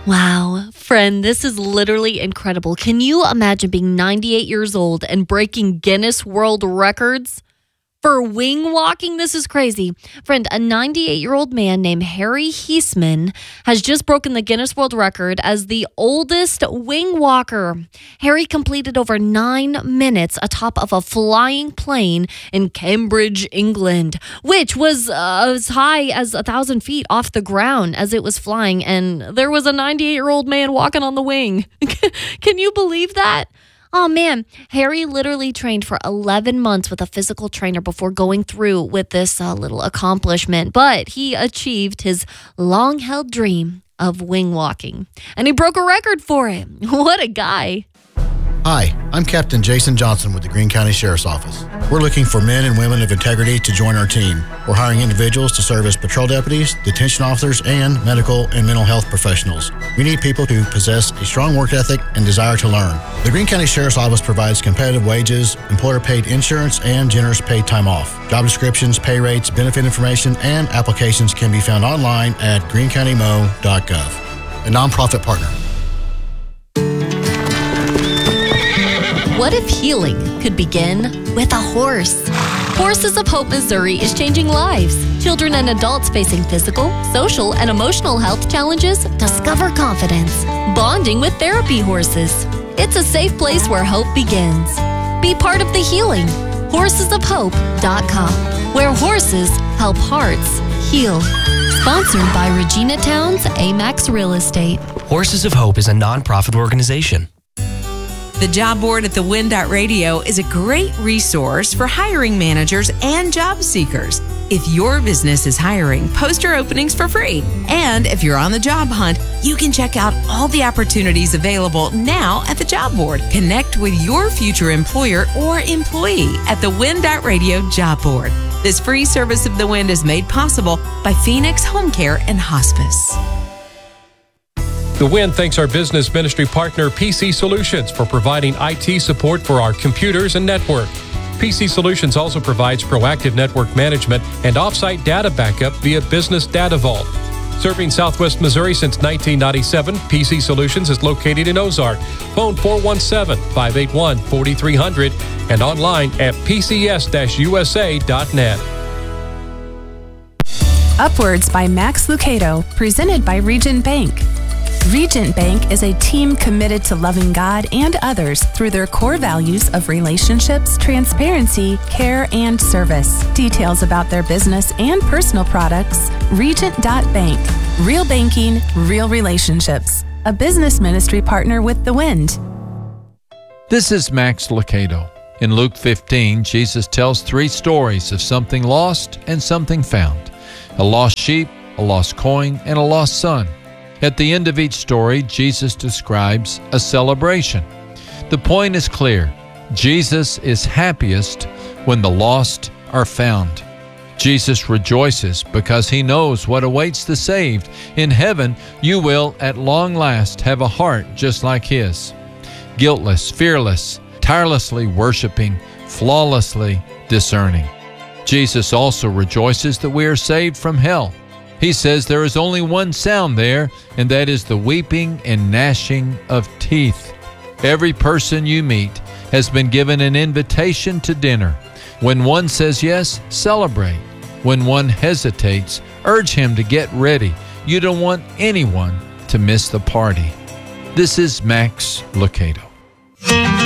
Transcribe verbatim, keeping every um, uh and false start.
Wow, friend, this is literally incredible. Can you imagine being ninety-eight years old and breaking Guinness World Records for wing walking? This is crazy. Friend, a ninety-eight-year-old man named Harry Heisman has just broken the Guinness World Record as the oldest wing walker. Harry completed over nine minutes atop of a flying plane in Cambridge, England, which was uh, as high as a thousand feet off the ground as it was flying, and there was a ninety-eight-year-old man walking on the wing. Can you believe that? Oh, man, Harry literally trained for eleven months with a physical trainer before going through with this uh, little accomplishment. But he achieved his long-held dream of wing walking. And he broke a record for it. What a guy. Hi, I'm Captain Jason Johnson with the Greene County Sheriff's Office. We're looking for men and women of integrity to join our team. We're hiring individuals to serve as patrol deputies, detention officers, and medical and mental health professionals. We need people who possess a strong work ethic and desire to learn. The Greene County Sheriff's Office provides competitive wages, employer-paid insurance, and generous paid time off. Job descriptions, pay rates, benefit information, and applications can be found online at green county mo dot gov. A nonprofit partner. What if healing could begin with a horse? Horses of Hope, Missouri is changing lives. Children and adults facing physical, social, and emotional health challenges discover confidence, bonding with therapy horses. It's a safe place where hope begins. Be part of the healing. horses of hope dot com, where horses help hearts heal. Sponsored by Regina Towns, Amax Real Estate. Horses of Hope is a nonprofit organization. The Job Board at the Win Radio is a great resource for hiring managers and job seekers. If your business is hiring, post your openings for free. And if you're on the job hunt, you can check out all the opportunities available now at the Job Board. Connect with your future employer or employee at the Win Radio Job Board. This free service of the Wind is made possible by Phoenix Home Care and Hospice. The Win thanks our business ministry partner, P C Solutions, for providing I T support for our computers and network. P C Solutions also provides proactive network management and offsite data backup via Business Data Vault. Serving Southwest Missouri since nineteen ninety-seven, P C Solutions is located in Ozark. Phone four one seven, five eight one, four three zero zero and online at p c s dash u s a dot net. Upwards by Max Lucado, presented by Regent Bank. Regent Bank is a team committed to loving God and others through their core values of relationships, transparency, care, and service. Details about their business and personal products, regent dot bank. Real banking, real relationships. A business ministry partner with The Wind. This is Max Lucado. In Luke fifteen, Jesus tells three stories of something lost and something found. A lost sheep, a lost coin, and a lost son. At the end of each story, Jesus describes a celebration. The point is clear. Jesus is happiest when the lost are found. Jesus rejoices because he knows what awaits the saved. In heaven, you will at long last have a heart just like his. Guiltless, fearless, tirelessly worshiping, flawlessly discerning. Jesus also rejoices that we are saved from hell. He says there is only one sound there, and that is the weeping and gnashing of teeth. Every person you meet has been given an invitation to dinner. When one says yes, celebrate. When one hesitates, urge him to get ready. You don't want anyone to miss the party. This is Max Lucado.